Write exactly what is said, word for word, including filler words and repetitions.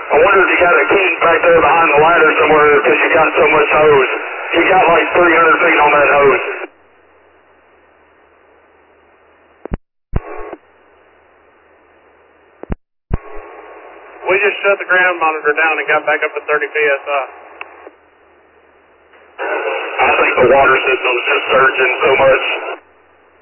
I wonder if you got a key back there behind the ladder somewhere because you got so much hose. You got like three hundred feet on that hose. We just shut the ground monitor down and got back up to thirty P S I. I think the water system's just surging so much.